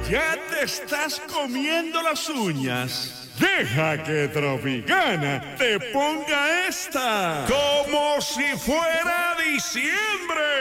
ya te estás comiendo las uñas. Deja que Tropicana te ponga esta como si fuera diciembre.